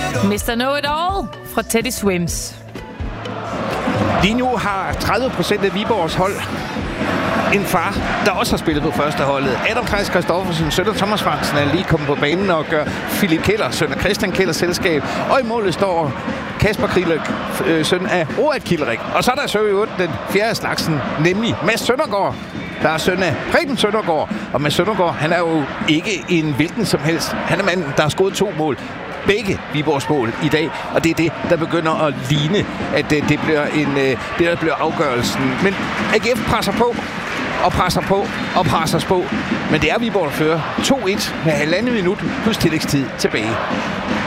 Mr. Know It All fra Teddy Swims. Lige nu har 30% af Viborgs hold en far, der også har spillet på førsteholdet. Adam Kleis Christoffersen, søn af Thomas Fransen, er lige kommet på banen og gør Philip Keller, søn af Christian Keller selskab. Og i målet står Kasper Krilek, søn af Roald Kilderik. Og så er der så jo den fjerde slagsen, nemlig Mads Søndergaard, der er søn af Preben Søndergaard. Og Mads Søndergaard, han er jo ikke en hvilken som helst. Han er manden, der har scoret 2 mål. Begge Viborgs mål i dag, og det er det, der begynder at ligne, at det bliver det, der bliver afgørelsen. Men AGF presser på, og presser på, og presser på. Men det er Viborg, der fører 2-1 med 1,5 minut plus tillægstid tilbage.